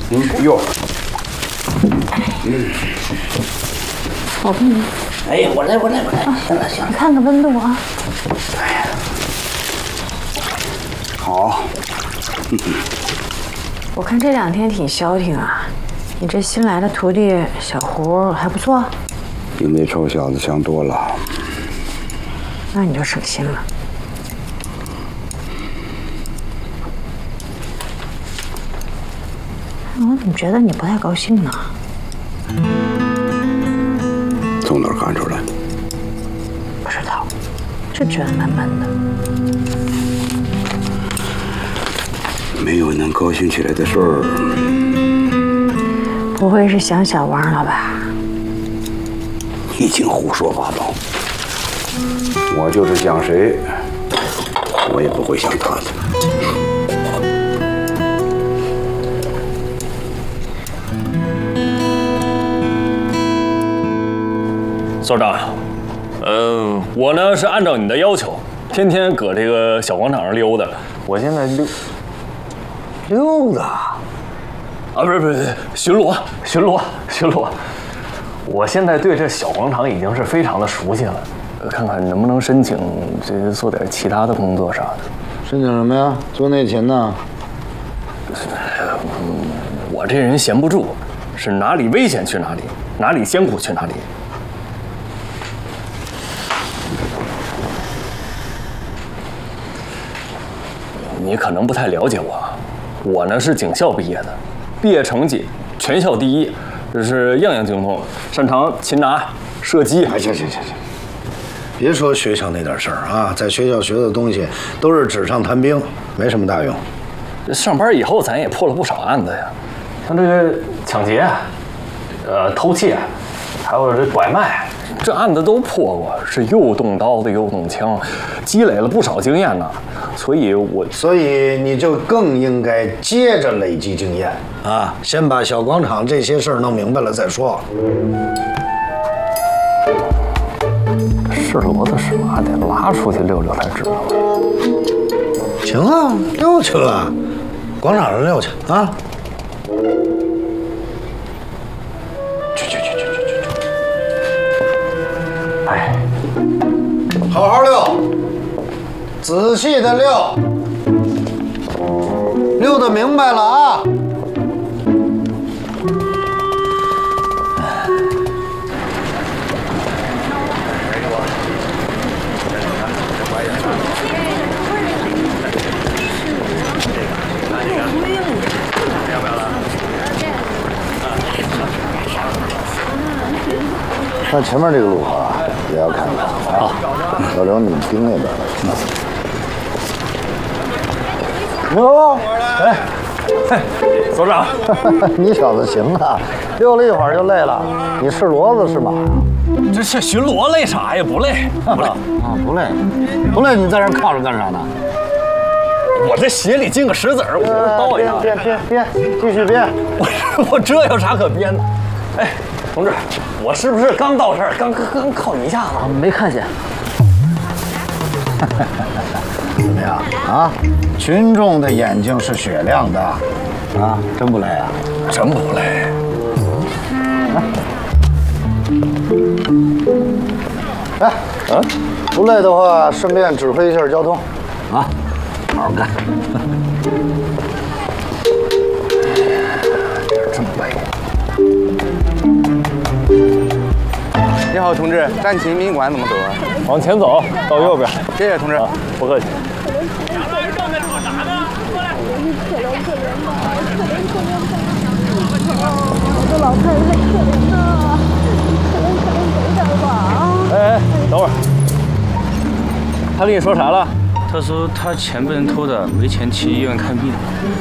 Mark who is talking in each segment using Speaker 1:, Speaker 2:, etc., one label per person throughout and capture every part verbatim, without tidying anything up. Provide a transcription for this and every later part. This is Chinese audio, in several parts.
Speaker 1: 嗯，哟，
Speaker 2: 嗯，我给你。
Speaker 1: 哎呀，我来，我来，我来。行了，行了，
Speaker 2: 你看看温度啊。
Speaker 1: 哎呀，好。
Speaker 2: 我看这两天挺消停啊，你这新来的徒弟小胡还不错。
Speaker 1: 比那臭小子强多了。
Speaker 2: 那你就省心了。我怎么觉得你不太高兴呢？
Speaker 1: 从哪儿看出来？
Speaker 2: 不知道，就觉得闷闷的。
Speaker 1: 没有能高兴起来的事儿。
Speaker 2: 不会是想小王了吧？
Speaker 1: 已经胡说八道。我就是想谁，我也不会想他的。
Speaker 3: 所长，呃，我呢是按照你的要求，天天搁这个小广场上溜达。我现在溜溜达啊，不是不是巡逻巡逻巡逻。我现在对这小广场已经是非常的熟悉了，看看能不能申请这做点其他的工作啥的。
Speaker 4: 申请什么呀？做内勤呢？
Speaker 3: 我这人闲不住，是哪里危险去哪里，哪里艰苦去哪里。你可能不太了解我，我呢是警校毕业的，毕业成绩全校第一，这是样样精通，擅长擒拿、射击。
Speaker 4: 哎，行行行行，别说学校那点事儿啊，在学校学的东西都是纸上谈兵，没什么大用。
Speaker 3: 上班以后，咱也破了不少案子呀，像这个抢劫、呃偷窃，还有这拐卖，这案子都破过，是又动刀子又动枪，积累了不少经验呢。所以我，
Speaker 4: 所以你就更应该接着累积经验啊，先把小广场这些事儿弄明白了再说。
Speaker 3: 是骡子是马得拉出去溜溜才知道。
Speaker 4: 行啊，溜去吧，广场上溜去啊。去去去去去去去。哎，好好溜，仔细的溜，溜得明白了啊。那前面这个路啊，也要看看啊。老刘，你盯那边了。哟，哎，
Speaker 3: 嘿，所长，
Speaker 4: 你小子行啊，溜了一会儿就累了。你是骡子是马呀？
Speaker 3: 这是巡逻，累啥呀？不累，不累
Speaker 4: 啊，不累，不累，你在这儿靠着干啥呢？
Speaker 3: 我这鞋里进个石子儿，我倒一下。
Speaker 4: 编编编，继续编。
Speaker 3: 我我这有啥可编的？哎，同志，我是不是刚到这儿？刚刚刚靠你一下子，没看见。
Speaker 4: 怎么样啊？群众的眼睛是雪亮的，啊，真不累啊？
Speaker 3: 真不累。
Speaker 4: 来，啊，不累的话，顺便指挥一下交通，啊，好好干。真累。
Speaker 5: 你好，同志，战情宾馆怎么走啊？
Speaker 3: 往前走，到右边。
Speaker 5: 谢谢同志，
Speaker 3: 不客气。
Speaker 2: 我的老太太可怜呐，可怜可怜，给点吧。
Speaker 3: 哎哎，等会儿，他跟你说啥了？
Speaker 6: 他说他钱被人偷的，没钱去医院看病。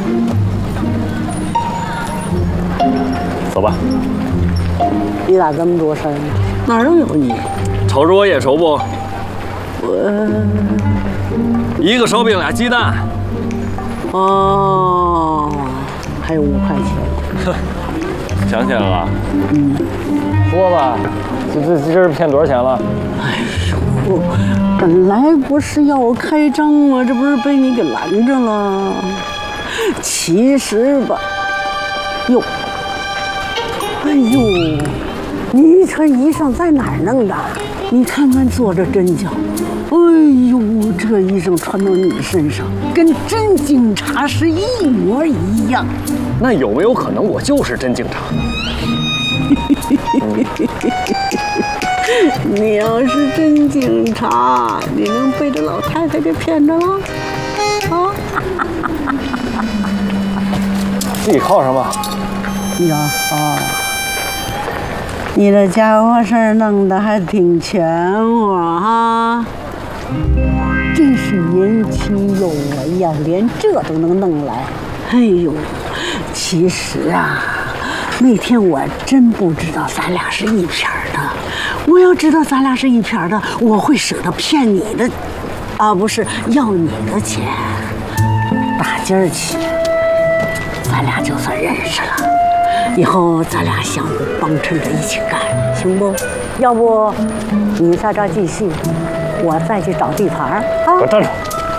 Speaker 3: 走吧。
Speaker 2: 你咋这么多事儿呢？哪儿都有你。
Speaker 3: 瞅着我眼熟不？
Speaker 2: 我
Speaker 3: 一个手柄俩鸡蛋。
Speaker 2: 哦，还有五块钱。
Speaker 3: 想起来了。嗯。说吧，这这这是骗多少钱了？
Speaker 2: 哎呦，本来不是要我开张吗？这不是被你给拦着了。其实吧， 哟，哎呦，你这衣裳在哪儿弄的？你看看做着真假。哎呦，这衣裳穿到你身上，跟真警察是一模一样。
Speaker 3: 那有没有可能我就是真警察？
Speaker 2: 你要是真警察，你能被这老太太给骗着吗？啊！
Speaker 3: 自己靠上吧。
Speaker 2: 呀啊！你这家伙事儿弄得还挺全乎哈，真是年轻有为呀，连这都能弄来。哎呦，其实啊，那天我真不知道咱俩是一片儿的。我要知道咱俩是一片儿的，我会舍得骗你的，啊，不是要你的钱。打今儿起，咱俩就算认识了。以后咱俩相互帮衬着一起干，行不？要不你在这儿继续，我再去找地盘啊！
Speaker 3: 我站住！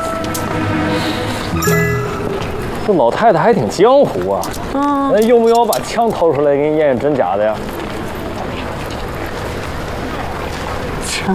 Speaker 3: 这老太太还挺江湖啊。嗯。那用不用我把枪掏出来给你验验真假的呀？
Speaker 2: 枪。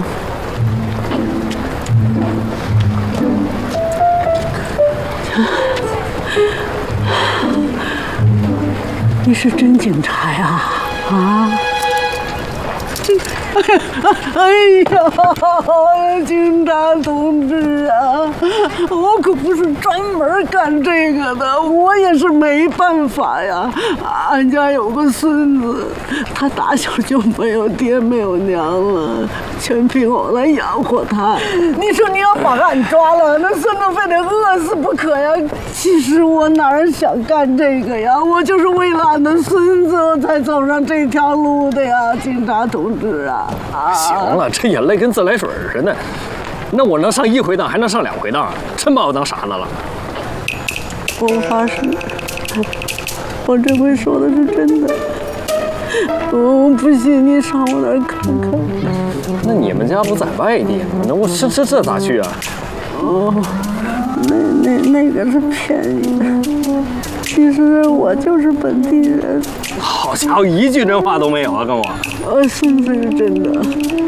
Speaker 2: 你是真警察呀？啊！这，哎呀，警察同志啊，我可不是专门干这个的，我也是没办法呀。俺家有个孙子，他打小就没有爹没有娘了，全凭我来养活他。你说你要把俺抓了，那孙子非得饿死不可呀！其实我哪儿想干这个呀？我就是为了俺的孙子，我才走上这条路的呀，警察同志啊！啊
Speaker 3: 行了，这眼泪跟自来水似的。那我能上一回当，还能上两回当，真把我当傻子了。
Speaker 2: 我发誓，我这回说的是真的。我不信你上我那儿看看。
Speaker 3: 那你们家不在外地吗？那我这这这咋去啊？
Speaker 2: 哦，那那那个是骗你的。其实我就是本地人。
Speaker 3: 好家伙，一句真话都没有啊，跟我。
Speaker 2: 呃，孙子是真的。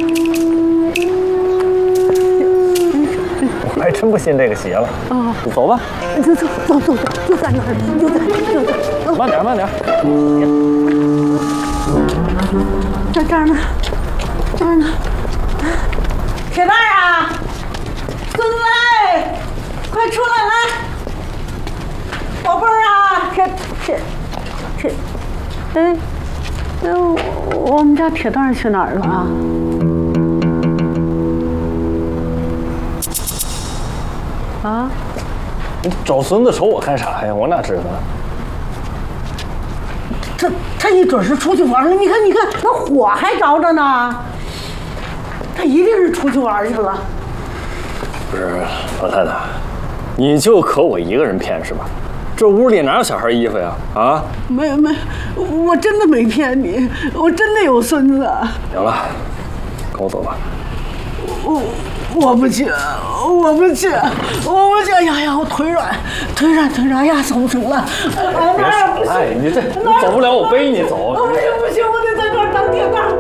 Speaker 3: 我还真不信这个邪了。啊，走吧。
Speaker 2: 走走走走走，就在那儿，就在就在。
Speaker 3: 慢点慢点。
Speaker 2: 在这儿呢，这儿呢。铁蛋儿啊，孙子哎，快出来来！宝贝儿啊，铁铁铁，哎，哎，我们家铁蛋儿去哪儿了啊？啊？
Speaker 3: 你找孙子瞅我干啥呀？我哪知道？
Speaker 2: 他他一准是出去玩了，你看你看，那火还着着呢。他一定是出去玩去了。
Speaker 3: 不是，老太太，你就可我一个人骗是吧？这屋里哪有小孩衣服呀？啊？
Speaker 2: 没没，我真的没骗你，我真的有孙子。
Speaker 3: 行了，跟我走吧。
Speaker 2: 我我不去，我不去，我不去！哎呀呀，我腿软，腿软，腿软，哎呀，走不成了。哎，哪儿不行？
Speaker 3: 哎，你这你走不了，我背你走。
Speaker 2: 不行不行，我得在这儿当铁蛋。